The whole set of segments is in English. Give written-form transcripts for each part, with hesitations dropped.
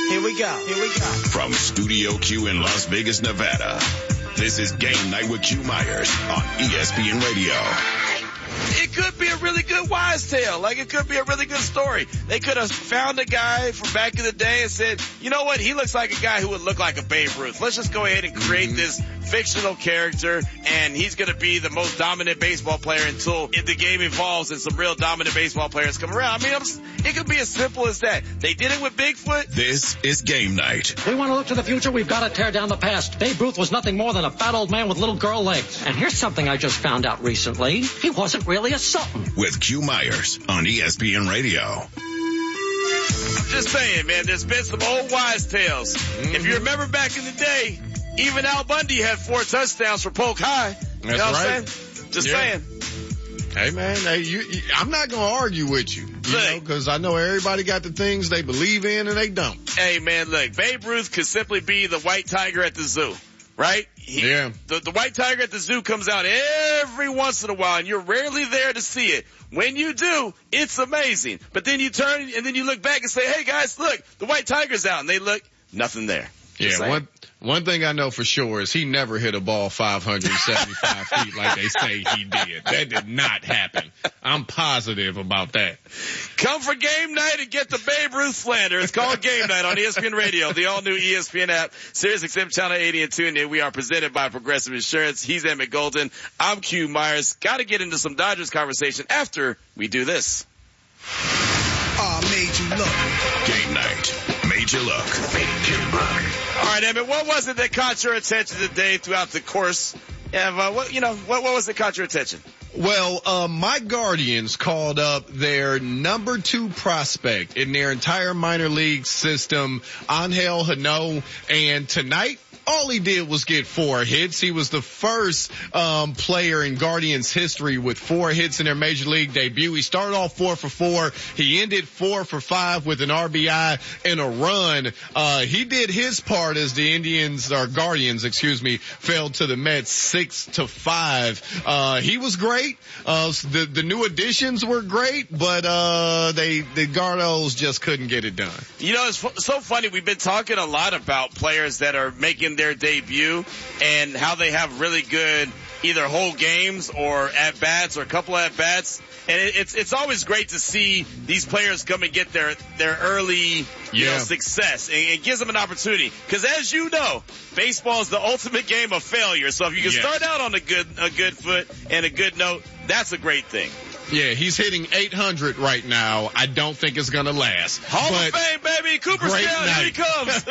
Here we go. From Studio Q in Las Vegas, Nevada, this is Game Night with Q Myers on ESPN Radio. It could be a really good wise tale. Like, it could be a really good story. They could have found a guy from back in the day and said, you know what, he looks like a guy who would look like a Babe Ruth. Let's just go ahead and create this fictional character, and he's going to be the most dominant baseball player until the game evolves and some real dominant baseball players come around. I mean, it could be as simple as that. They did it with Bigfoot. This is Game Night. We want to look to the future. We've got to tear down the past. Babe Ruth was nothing more than a fat old man with little girl legs. And here's something I just found out recently. He wasn't really a something. With Q Myers on ESPN Radio. I'm just saying, man, there's been some old wise tales. If you remember back in the day, even Al Bundy had 4 touchdowns for Polk High. You know what I'm saying? Just saying. Hey, man, I'm not going to argue with you, because I know everybody got the things they believe in and they don't. Hey, man, look, Babe Ruth could simply be the white tiger at the zoo, right? The white tiger at the zoo comes out every once in a while, and you're rarely there to see it. When you do, it's amazing. But then you turn and then you look back and say, hey, guys, look, the white tiger's out. And they look, nothing there. Yeah, one thing I know for sure is he never hit a ball 575 feet like they say he did. That did not happen. I'm positive about that. Come for Game Night and get the Babe Ruth slander. It's called Game Night on ESPN Radio, the all-new ESPN app, SiriusXM Channel 80 and TuneIn. We are presented by Progressive Insurance. He's Emmett Golden. I'm Q Myers. Got to get into some Dodgers conversation after we do this. Made you look. Game Night. Made you look. Made you look. All right, Emmett, what was it that caught your attention today throughout the course? What was it caught your attention? Well, my Guardians called up their number 2 prospect in their entire minor league system, Angel Hano, and tonight, all he did was get 4 hits. He was the first player in Guardians history with 4 hits in their major league debut. He started off 4 for 4. He ended 4 for 5 with an RBI and a run. He did his part as the Guardians, fell to the Mets 6-5. He was great. The new additions were great, but the Gardos just couldn't get it done. You know, it's so funny. We've been talking a lot about players that are making their debut and how they have really good either whole games or at-bats or a couple of-at-bats. And it's always great to see these players come and get their early success. And it gives them an opportunity. Because as you know, baseball is the ultimate game of failure. So if you can start out on a good foot and a good note, that's a great thing. Yeah, he's hitting 800 right now. I don't think it's going to last. Hall of Fame, baby. Cooperstown, here he comes.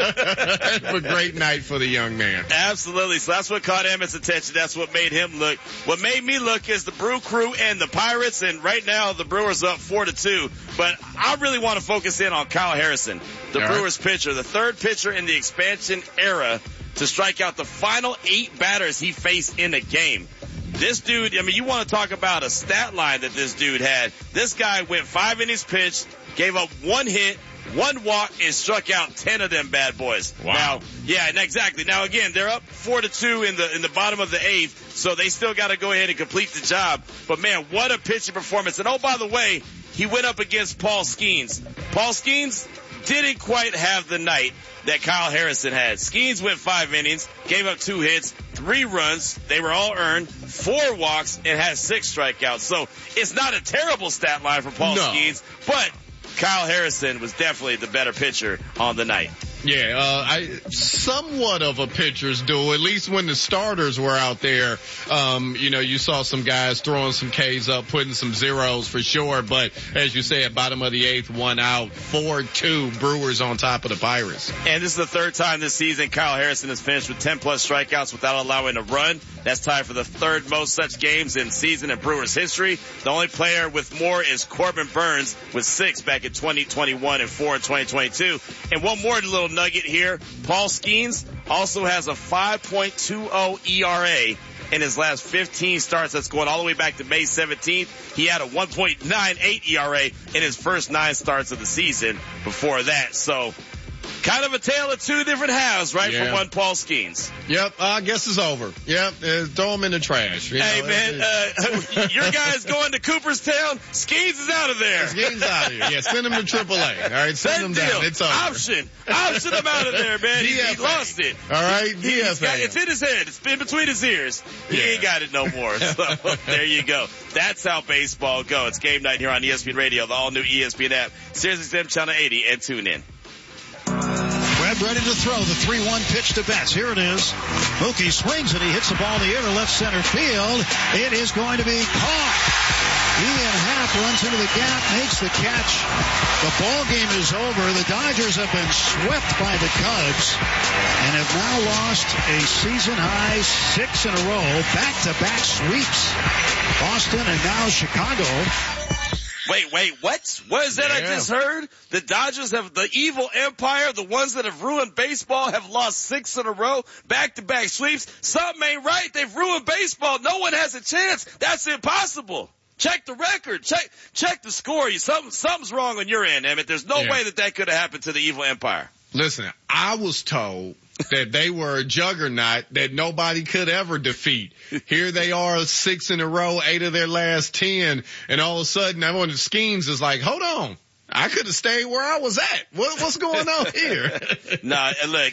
A great night for the young man. Absolutely. So that's what caught Emmett's attention. That's what made him look. What made me look is the Brew Crew and the Pirates. And right now, the Brewers up 4-2. But I really want to focus in on Kyle Harrison, the Brewers pitcher, the 3rd pitcher in the expansion era to strike out the final 8 batters he faced in a game. This dude, I mean, you want to talk about a stat line that this dude had. This guy went 5 innings pitched, gave up 1 hit, 1 walk, and struck out 10 of them bad boys. Wow. Now, exactly. Now, again, they're up 4-2 in the bottom of the 8th, so they still got to go ahead and complete the job. But, man, what a pitching performance. And, oh, by the way, he went up against Paul Skeens. Paul Skeens didn't quite have the night that Kyle Harrison had. Skeens went 5 innings, gave up 2 hits, 3 runs. They were all earned, 4 walks, and had 6 strikeouts. So it's not a terrible stat line for Paul Skeens, but Kyle Harrison was definitely the better pitcher on the night. Yeah, somewhat of a pitcher's duel, at least when the starters were out there. You saw some guys throwing some Ks up, putting some zeros for sure. But as you said, bottom of the 8th, 1 out, 4-2 Brewers on top of the Pirates. And this is the 3rd time this season Kyle Harrison has finished with 10-plus strikeouts without allowing a run. That's tied for the 3rd most such games in season in Brewers history. The only player with more is Corbin Burns with 6 back in 2021 and 4 in 2022. And one more little nugget here. Paul Skeens also has a 5.20 ERA in his last 15 starts. That's going all the way back to May 17th. He had a 1.98 ERA in his first 9 starts of the season before that. So Kind of a tale of two different halves, right, Yeah. from one Paul Skeens. Yep, I guess it's over. Yep, throw him in the trash. Hey, man, your guy's going to Cooperstown. Skeens is out of there. Skeens out of here. Yeah, send him to AAA. All right, send him down. It's over. Option him out of there, man. He lost it. All right, it's in his head. It's in between his ears. He ain't got it no more. So there you go. That's how baseball goes. It's game night here on ESPN Radio, the all-new ESPN app, SiriusXM Channel 80, and tune in. Webb ready to throw the 3-1 pitch to Betts. Here it is. Mookie swings and he hits the ball in the air to left center field. It is going to be caught. Ian Happ runs into the gap, makes the catch. The ball game is over. The Dodgers have been swept by the Cubs and have now lost a season-high 6 in a row, back-to-back sweeps. Boston and now Chicago. Wait, what? What is that I just heard? The Dodgers have, the evil empire, the ones that have ruined baseball, have lost 6 in a row, back-to-back sweeps. Something ain't right. They've ruined baseball. No one has a chance. That's impossible. Check the record. Check the score. Something's wrong on your end, Emmett. There's no way that could have happened to the evil empire. Listen, I was told that they were a juggernaut that nobody could ever defeat. Here they are, 6 in a row, 8 of their last 10, and all of a sudden, everyone of the Skeens is like, hold on. I could have stayed where I was at. What's going on here? Nah, look,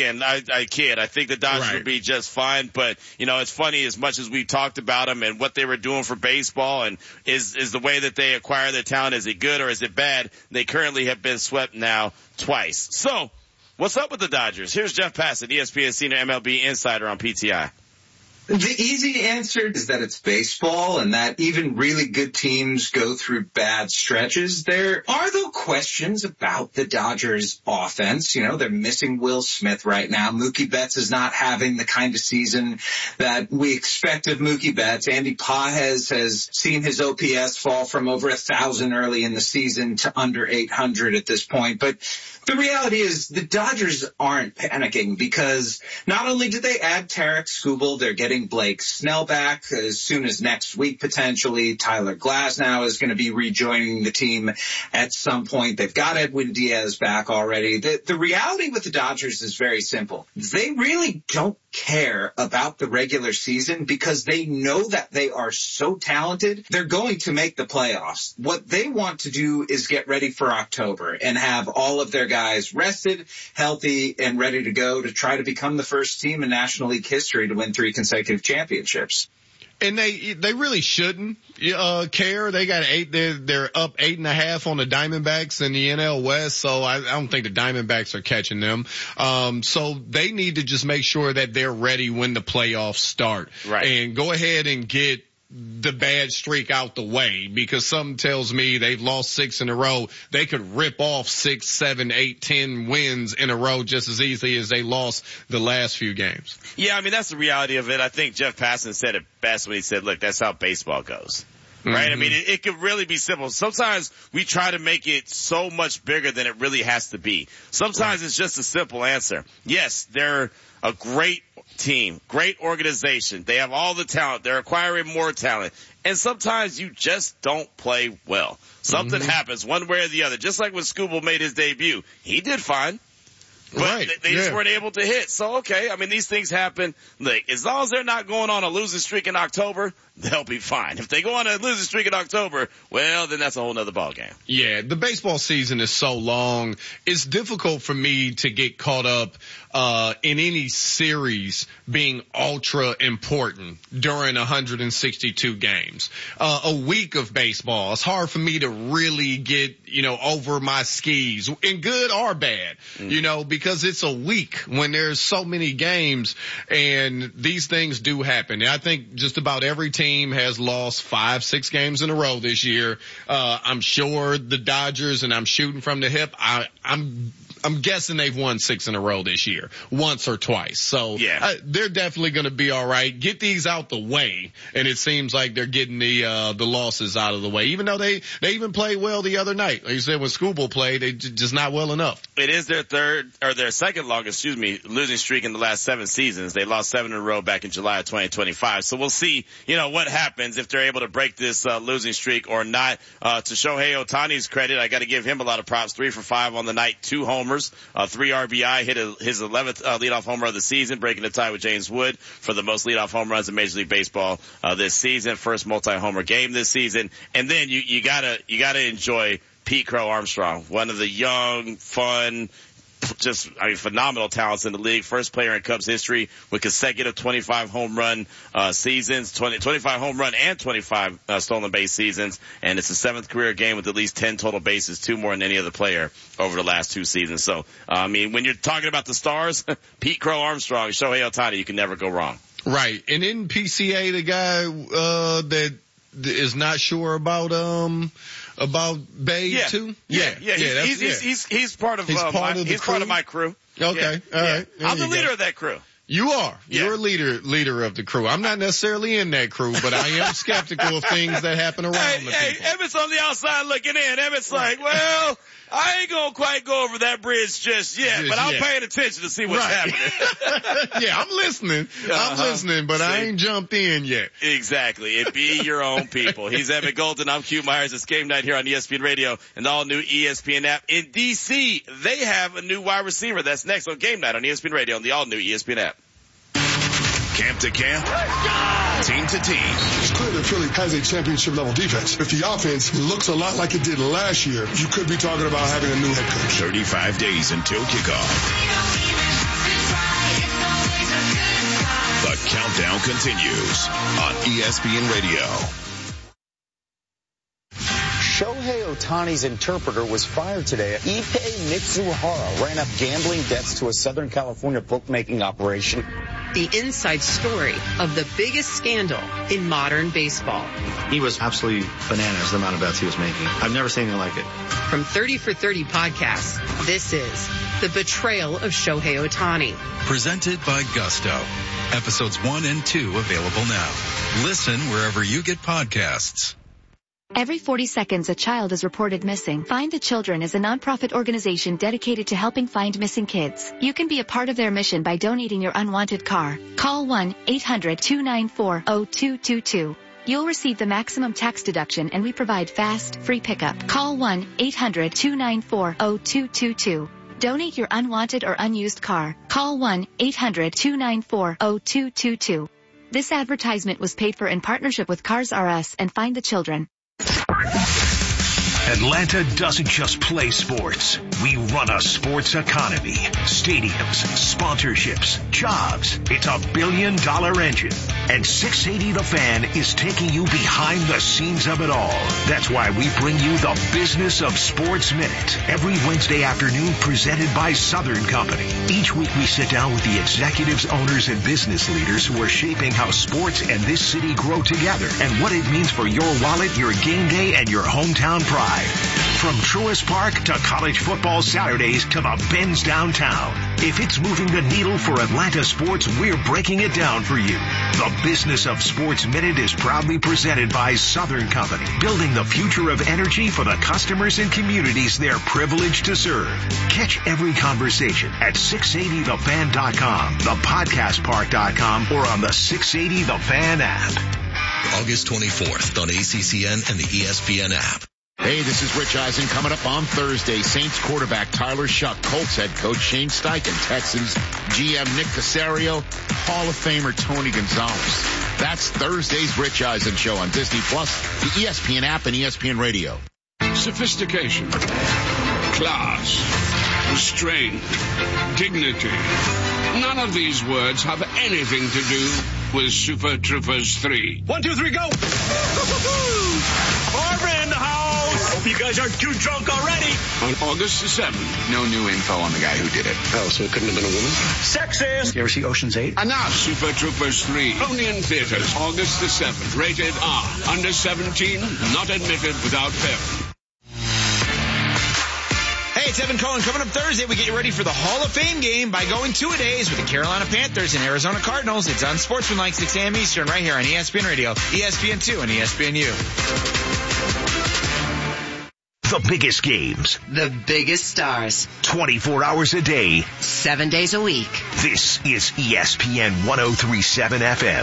I kid. I think the Dodgers will be just fine, but, it's funny as much as we talked about them and what they were doing for baseball and is the way that they acquire their talent, is it good or is it bad? They currently have been swept now twice. So, what's up with the Dodgers? Here's Jeff Passan, ESPN Senior MLB Insider on PTI. The easy answer is that it's baseball and that even really good teams go through bad stretches. There are, though, questions about the Dodgers offense. They're missing Will Smith right now. Mookie Betts is not having the kind of season that we expect of Mookie Betts. Andy Pages has seen his OPS fall from over 1,000 early in the season to under 800 at this point. But the reality is the Dodgers aren't panicking because not only did they add Tarek Skubal, they're getting Blake Snell back as soon as next week potentially. Tyler Glasnow is going to be rejoining the team at some point. They've got Edwin Diaz back already. The reality with the Dodgers is very simple. They really don't care about the regular season because they know that they are so talented. They're going to make the playoffs. What they want to do is get ready for October and have all of their guys rested, healthy, and ready to go to try to become the first team in National League history to win 3 consecutive championships. And they really shouldn't care. They got 8. They're up 8.5 on the Diamondbacks in the NL West. So I don't think the Diamondbacks are catching them. So they need to just make sure that they're ready when the playoffs start. Right. And go ahead and get the bad streak out the way, because something tells me they've lost 6 in a row. They could rip off 6, 7, 8, 10 wins in a row just as easily as they lost the last few games. Yeah, that's the reality of it. I think Jeff Passan said it best when he said, look, that's how baseball goes. Right? Mm-hmm. It could really be simple. Sometimes we try to make it so much bigger than it really has to be. Sometimes it's just a simple answer. Yes, they're a great team, great organization. They have all the talent. They're acquiring more talent. And sometimes you just don't play well. Something happens one way or the other. Just like when Skubal made his debut. He did fine. But they just weren't able to hit. So, okay, these things happen. Like, as long as they're not going on a losing streak in October, they'll be fine. If they go on a losing streak in October, well, then that's a whole nother ballgame. Yeah, the baseball season is so long. It's difficult for me to get caught up in any series being ultra important during 162 games. A week of baseball, it's hard for me to really get, over my skis, in good or bad, because it's a week when there's so many games, and these things do happen. And I think just about every team has lost 5, 6 games in a row this year. I'm sure the Dodgers, and I'm shooting from the hip, I'm guessing they've won 6 in a row this year, once or twice. So they're definitely going to be all right. Get these out the way, and it seems like they're getting the losses out of the way. Even though they even played well the other night, like you said, when Skubal played, they just not well enough. It is their second longest, losing streak in the last 7 seasons. They lost 7 in a row back in July of 2025. So we'll see, what happens if they're able to break this losing streak or not. To Shohei Ohtani's credit, I got to give him a lot of props. 3 for 5 on the night, 2 homers. homers, 3 RBI, hit his 11th leadoff homer of the season, breaking the tie with James Wood for the most leadoff home runs in Major League Baseball this season. First multi-homer game this season. And then you gotta enjoy Pete Crow Armstrong, one of the young, fun, phenomenal talents in the league. First player in Cubs history with consecutive 25 home run seasons, 25 home run and 25 stolen base seasons. And it's his 7th career game with at least 10 total bases, 2 more than any other player over the last 2 seasons. So, when you're talking about the stars, Pete Crow Armstrong, Shohei Ohtani, you can never go wrong. Right. And in PCA, the guy that is not sure about Babe too? Yeah. He's part of part of my crew. Okay. All right. I'm the leader of that crew. You are. Yeah. You're a leader of the crew. I'm not necessarily in that crew, but I am skeptical of things that happen around the people. Emmett's on the outside looking in. Emmett's like, well, I ain't gonna quite go over that bridge just yet, but I'm paying attention to see what's happening. Yeah, I'm listening. I'm listening, but I ain't jumped in yet. Exactly. It be your own people. He's Emmett Golden. I'm Q Myers. It's game night here on ESPN Radio and the all-new ESPN app. In D.C., they have a new wide receiver. That's next on game night on ESPN Radio and the all-new ESPN app. Camp to camp, team to team. It's clear that Philly has a championship-level defense. If the offense looks a lot like it did last year, you could be talking about having a new head coach. 35 days until kickoff. The countdown continues on ESPN Radio. Shohei Ohtani's interpreter was fired today. Ippei Mitsuhara ran up gambling debts to a Southern California bookmaking operation. The inside story of the biggest scandal in modern baseball. He was absolutely bananas, the amount of bets he was making. I've never seen anything like it. From 30 for 30 podcasts, this is The Betrayal of Shohei Ohtani. Presented by Gusto. Episodes 1 and 2 available now. Listen wherever you get podcasts. Every 40 seconds, a child is reported missing. Find the Children is a nonprofit organization dedicated to helping find missing kids. You can be a part of their mission by donating your unwanted car. Call 1-800-294-0222. You'll receive the maximum tax deduction, and we provide fast, free pickup. Call 1-800-294-0222. Donate your unwanted or unused car. Call 1-800-294-0222. This advertisement was paid for in partnership with Cars R Us and Find the Children. Atlanta doesn't just play sports. We run a sports economy. Stadiums, sponsorships, jobs. It's a $1 billion engine. And 680 The Fan is taking you behind the scenes of it all. That's why we bring you the Business of Sports Minute every Wednesday afternoon, presented by Southern Company. Each week we sit down with the executives, owners, and business leaders who are shaping how sports and this city grow together and what it means for your wallet, your game day, and your hometown pride. From Truist Park to college football Saturdays to the Benz downtown. If it's moving the needle for Atlanta sports, we're breaking it down for you. The Business of Sports Minute is proudly presented by Southern Company, building the future of energy for the customers and communities they're privileged to serve. Catch every conversation at 680thefan.com, thepodcastpark.com, or on the 680 The Fan app. August 24th on ACCN and the ESPN app. Hey, this is Rich Eisen. Coming up on Thursday, Saints quarterback Tyler Shuck, Colts head coach Shane Steichen, Texans GM Nick Caserio, Hall of Famer Tony Gonzalez. That's Thursday's Rich Eisen Show on Disney Plus, the ESPN app, and ESPN Radio. Sophistication, class, restraint, dignity. None of these words have anything to do with Super Troopers 3. 1, 2, 3, go! Barbara in the house! Hope you guys aren't too drunk already. On August the 7th. No new info on the guy who did it. Oh, so it couldn't have been a woman? Sexist! You ever see Ocean's 8? Enough! Super Troopers 3. Only in theaters. August the 7th. Rated R. Under 17. Not admitted without parent. Hey, it's Evan Cohen. Coming up Thursday, we get you ready for the Hall of Fame game by going 2-a-days with the Carolina Panthers and Arizona Cardinals. It's on Sportsmanlike, 6 a.m. Eastern, right here on ESPN Radio, ESPN2, and ESPNU. The biggest games. The biggest stars. 24 hours a day. 7 days a week. This is ESPN 103.7 FM.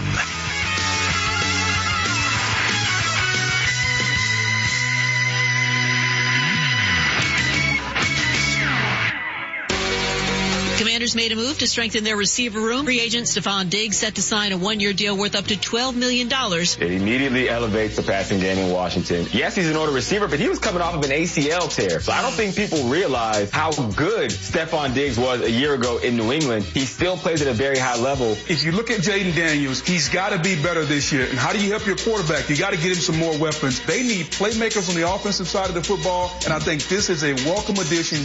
Commanders made a move to strengthen their receiver room. Free agent Stephon Diggs set to sign a one-year deal worth up to $12 million. It immediately elevates the passing game in Washington. Yes, he's an older receiver, but he was coming off of an ACL tear. So I don't think people realize how good Stephon Diggs was a year ago in New England. He still plays at a very high level. If you look at Jaden Daniels, he's got to be better this year. And how do you help your quarterback? You got to get him some more weapons. They need playmakers on the offensive side of the football, and I think this is a welcome addition.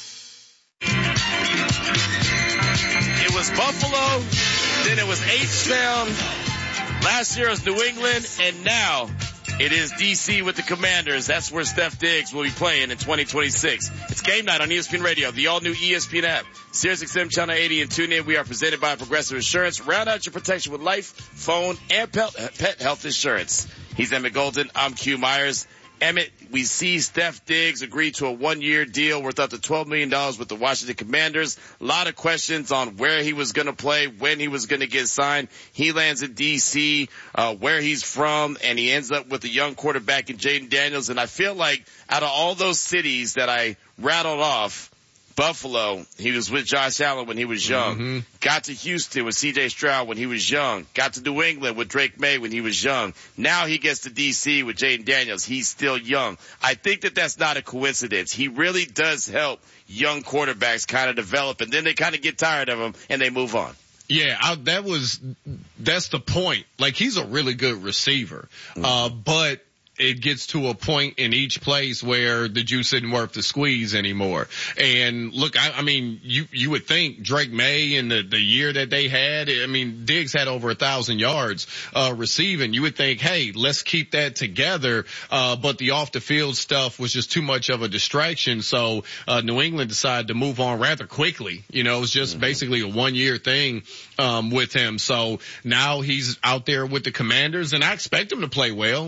It was Buffalo, then it was H-Town. Last year it was New England, and now it is D.C. with the Commanders. That's where Steph Diggs will be playing in 2026. It's game night on ESPN Radio, the all-new ESPN app, SiriusXM Channel 80, and tune in. We are presented by Progressive Insurance. Round out your protection with life, phone, and pet health insurance. He's Emmett Golden. I'm Q Myers. Emmett, we see Steph Diggs agree to a one-year deal worth up to $12 million with the Washington Commanders. A lot of questions on where he was going to play, when he was going to get signed. He lands in D.C., where he's from, and he ends up with a young quarterback in Jaden Daniels. And I feel like out of all those cities that I rattled off, Buffalo, he was with Josh Allen when he was young. Mm-hmm. Got to Houston with C.J. Stroud when he was young. Got to New England with Drake May when he was young. Now he gets to D.C. with Jaden Daniels. He's still young. I think that that's not a coincidence. He really does help young quarterbacks kind of develop, and then they kind of get tired of him and they move on. Yeah, that's the point. Like, he's a really good receiver, but it gets to a point in each place where the juice isn't worth the squeeze anymore. And look, I mean, you would think Drake May in the year that they had, I mean, Diggs had over 1,000 yards, receiving. You would think, hey, let's keep that together. But the off the field stuff was just too much of a distraction. So, New England decided to move on rather quickly. You know, it was just basically a 1-year thing, with him. So now he's out there with the Commanders, and I expect him to play well.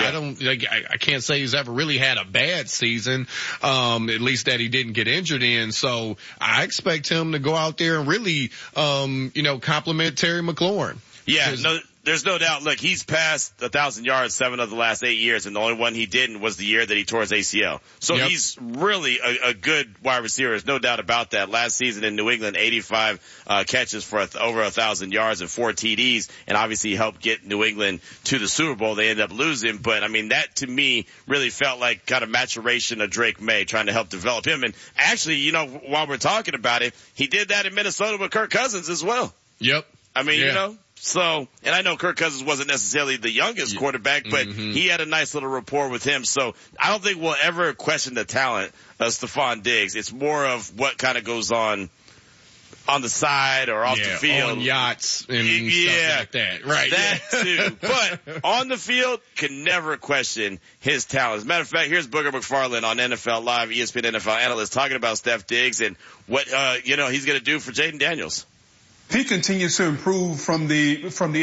I can't say he's ever really had a bad season, at least that he didn't get injured in. So I expect him to go out there and really, compliment Terry McLaurin. Yeah, there's no doubt. Look, he's passed 1,000 yards 7 of the last 8 years, and the only one he didn't was the year that he tore his ACL. So he's really a good wide receiver. There's no doubt about that. Last season in New England, 85 catches for over 1,000 yards and 4 TDs, and obviously helped get New England to the Super Bowl. They ended up losing, but I mean, that to me really felt like kind of maturation of Drake May, trying to help develop him. And actually, while we're talking about it, he did that in Minnesota with Kirk Cousins as well. Yep. I mean, So, and I know Kirk Cousins wasn't necessarily the youngest quarterback, but he had a nice little rapport with him. So I don't think we'll ever question the talent of Stephon Diggs. It's more of what kind of goes on the side or off the field. On yachts and stuff like that. Right. That too. But on the field, can never question his talent. As a matter of fact, here's Booger McFarland on NFL Live, ESPN NFL analyst, talking about Steph Diggs and what, he's going to do for Jaden Daniels. If he continues to improve from the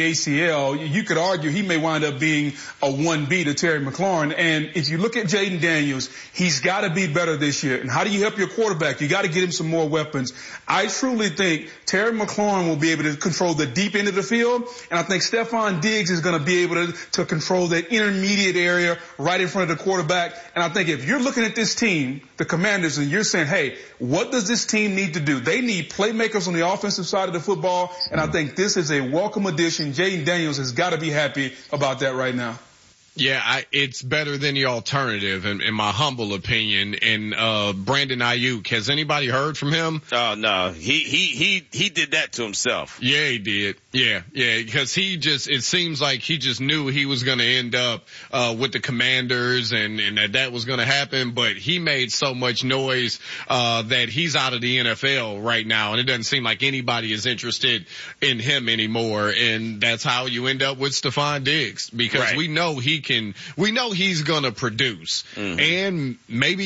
ACL, you could argue he may wind up being a 1B to Terry McLaurin. And if you look at Jaden Daniels, he's got to be better this year. And how do you help your quarterback? You got to get him some more weapons. I truly think Terry McLaurin will be able to control the deep end of the field, and I think Stephon Diggs is going to be able to control that intermediate area right in front of the quarterback. And I think if you're looking at this team, the Commanders, and you're saying, hey, what does this team need to do? They need playmakers on the offensive side of the football, and I think this is a welcome addition. Jaden Daniels has got to be happy about that right now. Yeah, it's better than the alternative, in my humble opinion. And Brandon Ayuk, has anybody heard from him? Oh no, he did that to himself. Yeah, he did. Yeah, because it seems like he just knew he was going to end up with the Commanders, and that was going to happen. But he made so much noise that he's out of the NFL right now, and it doesn't seem like anybody is interested in him anymore. And that's how you end up with Stephon Diggs, because we know he's going to produce. Mm-hmm. And maybe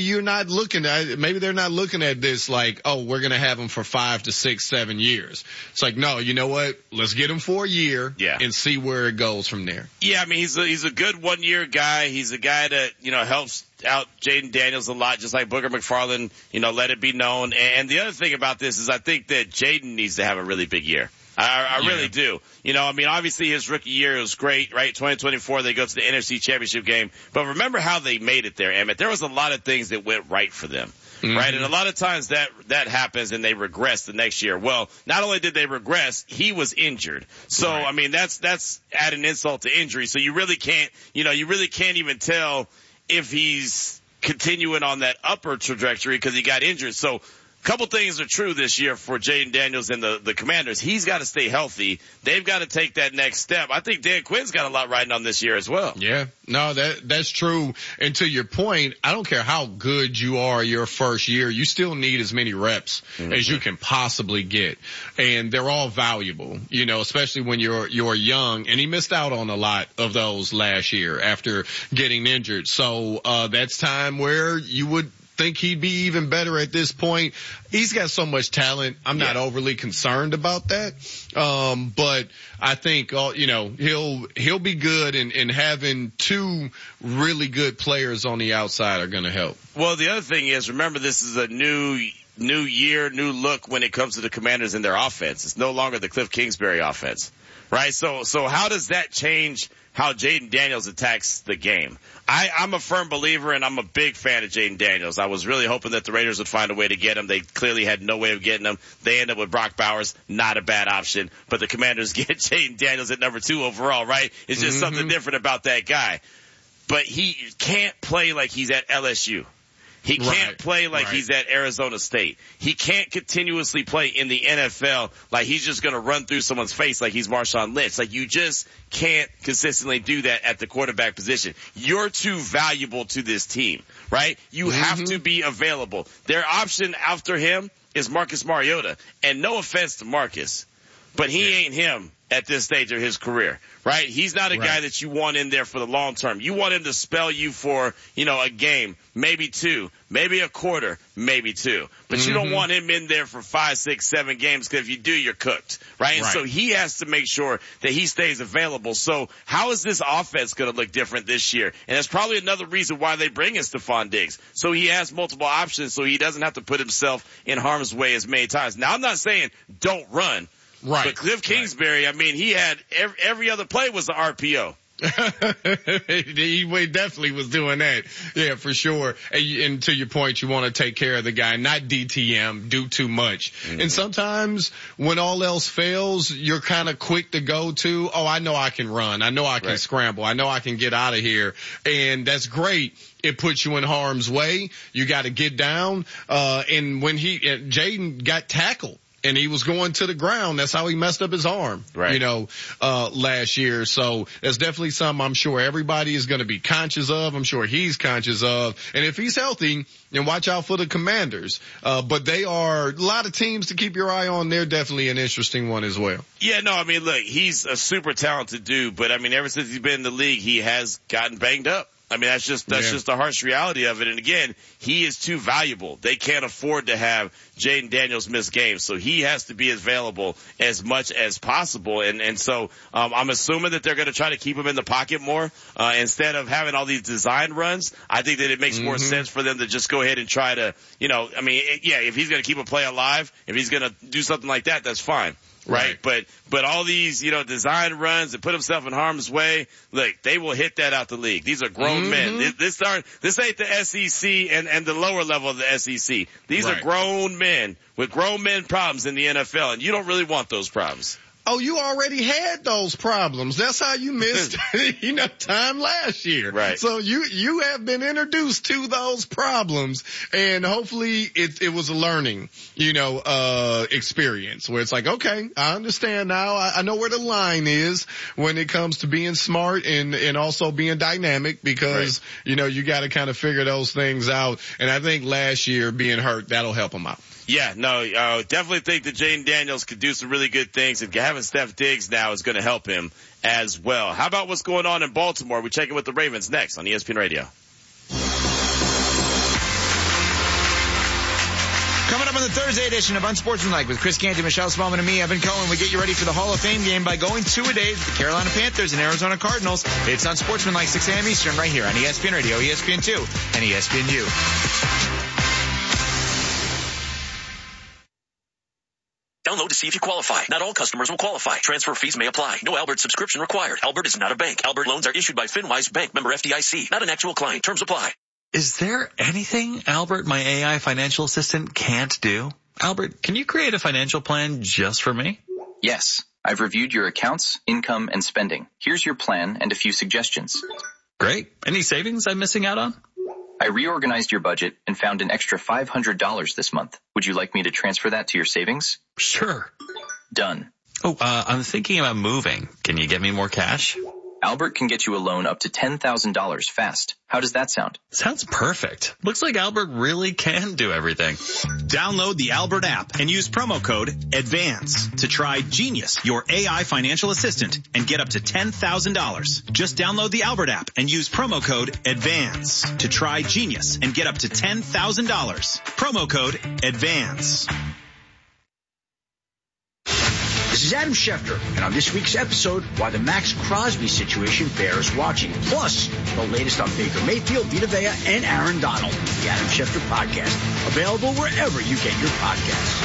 maybe they're not looking at this like, oh, we're going to have him for 5 to 6, 7 years. It's like, no, you know what? Let's get him for a year and see where it goes from there. Yeah, I mean, he's a good 1-year guy. He's a guy that, helps out Jaden Daniels a lot, just like Booger McFarland, let it be known. And the other thing about this is I think that Jaden needs to have a really big year. I really do. Obviously his rookie year was great, right? 2024, they go to the NFC Championship game. But remember how they made it there, Emmett. There was a lot of things that went right for them. right? And a lot of times that happens and they regress the next year. Well, not only did they regress, he was injured. So, I mean, that's adding insult to injury. So you really can't even tell if he's continuing on that upper trajectory because he got injured. So, a couple things are true this year for Jaden Daniels and the Commanders. He's got to stay healthy. They've got to take that next step. I think Dan Quinn's got a lot riding on this year as well. Yeah, no, that's true. And to your point, I don't care how good you are your first year, you still need as many reps as you can possibly get. And they're all valuable, especially when you're young. And he missed out on a lot of those last year after getting injured. So, that's time where you would think he'd be even better at this point. He's got so much talent. I'm not overly concerned about that. But I think, he'll be good, and having two really good players on the outside are going to help. Well, the other thing is, remember, this is a new year, new look when it comes to the Commanders and their offense. It's no longer the Cliff Kingsbury offense, right? So how does that change how Jaden Daniels attacks the game? I'm a firm believer, and I'm a big fan of Jaden Daniels. I was really hoping that the Raiders would find a way to get him. They clearly had no way of getting him. They end up with Brock Bowers, not a bad option. But the Commanders get Jaden Daniels at number 2 overall, right? It's just something different about that guy. But he can't play like he's at LSU. He can't play like he's at Arizona State. He can't continuously play in the NFL like he's just going to run through someone's face like he's Marshawn Lynch. Like, you just can't consistently do that at the quarterback position. You're too valuable to this team, right? You have to be available. Their option after him is Marcus Mariota. And no offense to Marcus, but he ain't him at this stage of his career, right? He's not a guy that you want in there for the long term. You want him to spell you for, a game, maybe 2, maybe a quarter, maybe 2. But you don't want him in there for 5, 6, 7 games, because if you do, you're cooked, right? And so he has to make sure that he stays available. So how is this offense going to look different this year? And that's probably another reason why they bring in Stephon Diggs. So he has multiple options, so he doesn't have to put himself in harm's way as many times. Now, I'm not saying don't run. Right. But Cliff Kingsbury, I mean, he had every other play was the RPO. He definitely was doing that. Yeah, for sure. And to your point, you want to take care of the guy, not DTM, do too much. And sometimes when all else fails, you're kind of quick to go to, I know I can run. I know I can scramble. I know I can get out of here. And that's great. It puts you in harm's way. You got to get down. And when Jaden got tackled, and he was going to the ground. That's how he messed up his arm, last year. So that's definitely something I'm sure everybody is going to be conscious of. I'm sure he's conscious of. And if he's healthy, then watch out for the Commanders. But they are a lot of teams to keep your eye on. They're definitely an interesting one as well. Yeah, no, I mean, look, he's a super talented dude, but I mean, ever since he's been in the league, he has gotten banged up. I mean, that's just the harsh reality of it. And again, he is too valuable. They can't afford to have Jaden Daniels miss games. So he has to be available as much as possible. And so, I'm assuming that they're going to try to keep him in the pocket more, instead of having all these design runs. I think that it makes more sense for them to just go ahead and try to, if he's going to keep a play alive, if he's going to do something like that, that's fine. Right. But all these, design runs and put himself in harm's way, look, they will hit that out the league. These are grown men. This ain't the SEC and the lower level of the SEC. These are grown men with grown men problems in the NFL, and you don't really want those problems. Oh, you already had those problems. That's how you missed, time last year. Right. So you have been introduced to those problems, and hopefully it was a learning, experience where it's like, okay, I understand now. I know where the line is when it comes to being smart and also being dynamic, because, you got to kind of figure those things out. And I think last year being hurt, that'll help him out. Yeah, no, definitely think that Jaden Daniels could do some really good things, and having Steph Diggs now is going to help him as well. How about what's going on in Baltimore? We check in with the Ravens next on ESPN Radio. Coming up on the Thursday edition of Unsportsmanlike with Chris Canty, Michelle Smallman, and me, Evan Cohen, we get you ready for the Hall of Fame game by going 2-a-days with the Carolina Panthers and Arizona Cardinals. It's Unsportsmanlike 6 a.m. Eastern right here on ESPN Radio, ESPN2, and ESPNU. Download to see if you qualify. Not all customers will qualify. Transfer fees may apply. No Albert subscription required. Albert is not a bank. Albert loans are issued by FinWise Bank, member FDIC. Not an actual client. Terms apply. Is there anything Albert, my AI financial assistant, can't do? Albert, can you create a financial plan just for me? Yes. I've reviewed your accounts, income, and spending. Here's your plan and a few suggestions. Great. Any savings I'm missing out on? I reorganized your budget and found an extra $500 this month. Would you like me to transfer that to your savings? Sure. Done. Oh, I'm thinking about moving. Can you get me more cash? Albert can get you a loan up to $10,000 fast. How does that sound? Sounds perfect. Looks like Albert really can do everything. Download the Albert app and use promo code ADVANCE to try Genius, your AI financial assistant, and get up to $10,000. Just download the Albert app and use promo code ADVANCE to try Genius and get up to $10,000. Promo code ADVANCE. This is Adam Schefter, and on this week's episode, why the Max Crosby situation bears watching. Plus, the latest on Baker Mayfield, Vita Vea, and Aaron Donald. The Adam Schefter Podcast, available wherever you get your podcasts.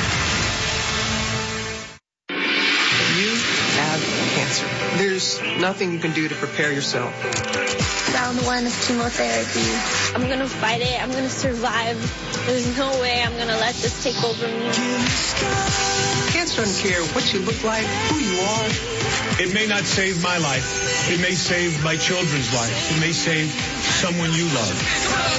You have cancer. There's nothing you can do to prepare yourself. Round 1 of chemotherapy. I'm going to fight it. I'm going to survive. There's no way I'm going to let this take over me. Cancer doesn't care what you look like, who you are. It may not save my life. It may save my children's life. It may save someone you love.